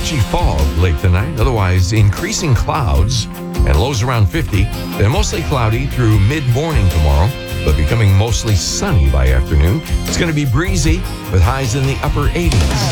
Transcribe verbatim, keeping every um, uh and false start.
patchy fog late tonight. Otherwise, increasing clouds and lows around fifty. Then mostly cloudy through mid-morning tomorrow, but becoming mostly sunny by afternoon. It's going to be breezy with highs in the upper eighties.